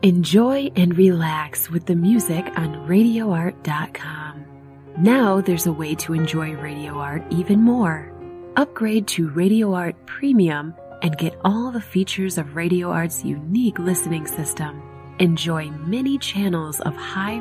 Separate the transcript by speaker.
Speaker 1: Enjoy and relax with the music on RadioArt.com. Now there's a way to enjoy Radio Art even more. Upgrade to Radio Art Premium and get all the features of Radio Art's unique listening system. Enjoy many channels of high